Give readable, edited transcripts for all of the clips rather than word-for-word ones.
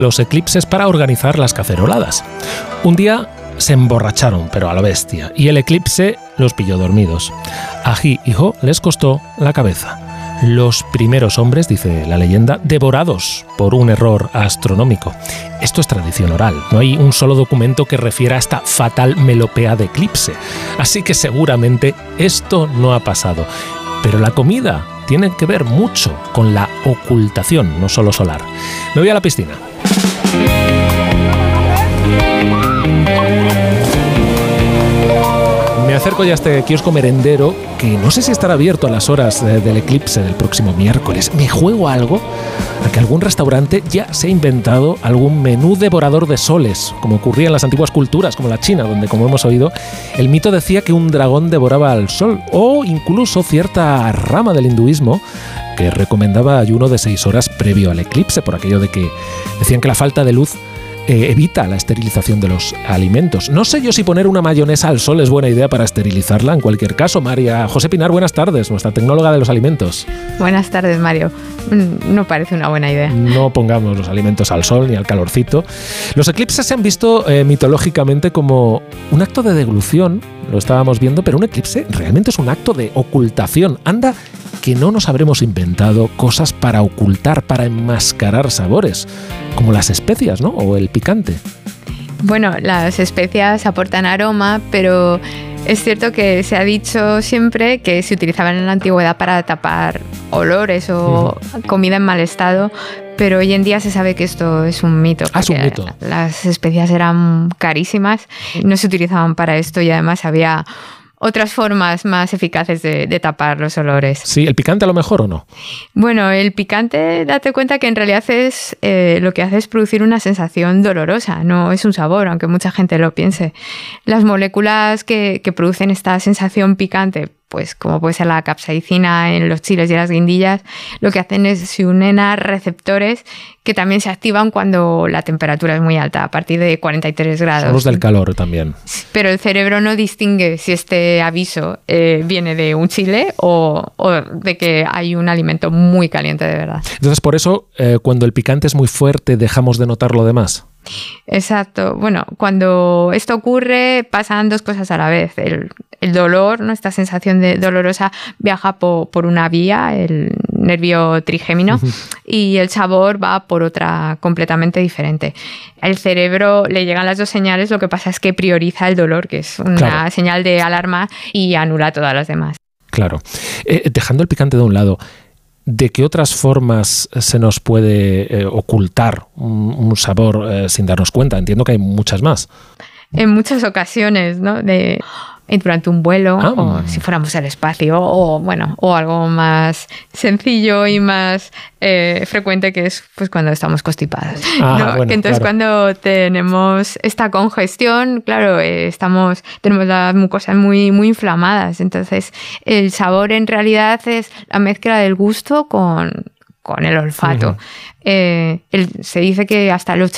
los eclipses para organizar las caceroladas. Un día se emborracharon, pero a lo bestia, y el eclipse los pilló dormidos. A Ji y Jo les costó la cabeza. Los primeros hombres, dice la leyenda, devorados por un error astronómico. Esto es tradición oral, no hay un solo documento que refiera a esta fatal melopea de eclipse. Así que seguramente esto no ha pasado. Pero la comida tiene que ver mucho con la ocultación, no solo solar. Me voy a la piscina. Me acerco ya a este kiosco merendero que no sé si estará abierto a las horas del eclipse del próximo miércoles. Me juego algo a que algún restaurante ya se ha inventado algún menú devorador de soles, como ocurría en las antiguas culturas, como la China, donde, como hemos oído, el mito decía que un dragón devoraba al sol, o incluso cierta rama del hinduismo que recomendaba ayuno de 6 horas previo al eclipse, por aquello de que decían que la falta de luz evita la esterilización de los alimentos. No sé yo si poner una mayonesa al sol es buena idea para esterilizarla. En cualquier caso, María José Pinar, buenas tardes, nuestra tecnóloga de los alimentos. Buenas tardes, Mario. No parece una buena idea. No pongamos los alimentos al sol ni al calorcito. Los eclipses se han visto mitológicamente como un acto de deglución, lo estábamos viendo, pero un eclipse realmente es un acto de ocultación. Anda, que no nos habremos inventado cosas para ocultar, para enmascarar sabores, como las especias, ¿no? O el picante. Bueno, las especias aportan aroma, pero es cierto que se ha dicho siempre que se utilizaban en la antigüedad para tapar olores o comida en mal estado, pero hoy en día se sabe que esto es un mito. Es un mito. Las especias eran carísimas, no se utilizaban para esto y además había otras formas más eficaces de tapar los olores. Sí, ¿el picante a lo mejor o no? Bueno, el picante, date cuenta que en realidad lo que hace es producir una sensación dolorosa, no es un sabor, aunque mucha gente lo piense. Las moléculas que producen esta sensación picante, pues como puede ser la capsaicina en los chiles y las guindillas, lo que hacen es se unen a receptores que también se activan cuando la temperatura es muy alta, a partir de 43 grados. Son los del calor también. Pero el cerebro no distingue si este aviso viene de un chile o de que hay un alimento muy caliente de verdad. Entonces, por eso, cuando el picante es muy fuerte, dejamos de notar lo demás. Exacto. Bueno, cuando esto ocurre pasan dos cosas a la vez. El dolor, ¿no? Esta sensación de dolorosa viaja por una vía, el nervio trigémino, y el sabor va por otra completamente diferente. Al cerebro le llegan las dos señales, lo que pasa es que prioriza el dolor, que es una señal de alarma, y anula todas las demás. Claro. Dejando el picante de un lado, ¿de qué otras formas se nos puede ocultar un sabor sin darnos cuenta? Entiendo que hay muchas más. En muchas ocasiones, ¿no? Durante un vuelo, o si fuéramos al espacio, o algo más sencillo y más frecuente, que es pues cuando estamos constipados. ¿No? Bueno, entonces, cuando tenemos esta congestión, claro, tenemos las mucosas muy, muy inflamadas. Entonces, el sabor en realidad es la mezcla del gusto con el olfato. Se dice que hasta el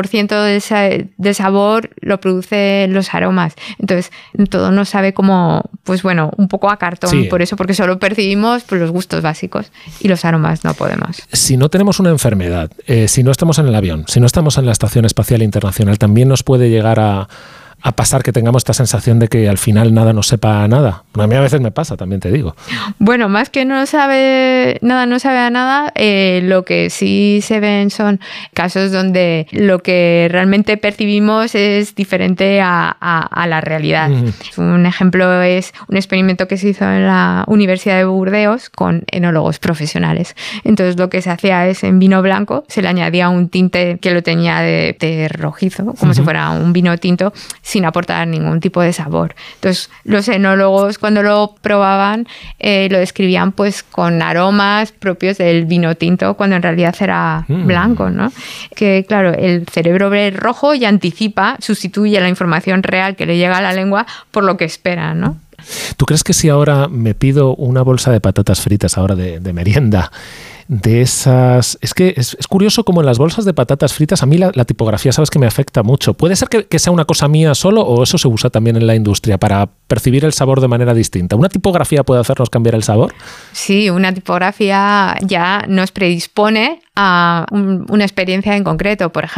80% del sabor lo producen los aromas. Entonces, todo nos sabe como, pues bueno, un poco a cartón, por eso, porque solo percibimos pues, los gustos básicos y los aromas no podemos. Si no tenemos una enfermedad, si no estamos en el avión, si no estamos en la Estación Espacial Internacional, también nos puede llegar a pasar que tengamos esta sensación de que al final nada nos sepa a nada. A mí a veces me pasa, también te digo. Bueno, más que no sabe a nada, lo que sí se ven son casos donde lo que realmente percibimos es diferente a la realidad. Un ejemplo es un experimento que se hizo en la Universidad de Burdeos con enólogos profesionales. Entonces lo que se hacía es en vino blanco se le añadía un tinte que lo tenía de rojizo, como si fuera un vino tinto, sin aportar ningún tipo de sabor. Entonces, los enólogos cuando lo probaban lo describían pues con aromas propios del vino tinto, cuando en realidad era blanco, ¿no? Que claro, el cerebro ve rojo y anticipa, sustituye la información real que le llega a la lengua por lo que espera, ¿no? ¿Tú crees que si ahora me pido una bolsa de patatas fritas ahora de merienda, de esas... Es que es curioso como en las bolsas de patatas fritas a mí la tipografía, sabes que me afecta mucho. ¿Puede ser que sea una cosa mía solo o eso se usa también en la industria para percibir el sabor de manera distinta? ¿Una tipografía puede hacernos cambiar el sabor? Sí, una tipografía ya nos predispone a una experiencia en concreto. Por ejemplo,